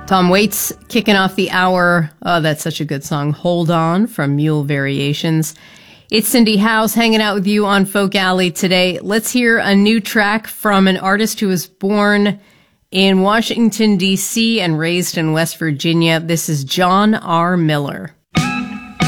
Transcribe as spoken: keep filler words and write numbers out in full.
Tom Waits kicking off the hour. Oh, that's such a good song. Hold On from Mule Variations. It's Cindy House hanging out with you on Folk Alley today. Let's hear a new track from an artist who was born in Washington, D C and raised in West Virginia. This is John R. Miller.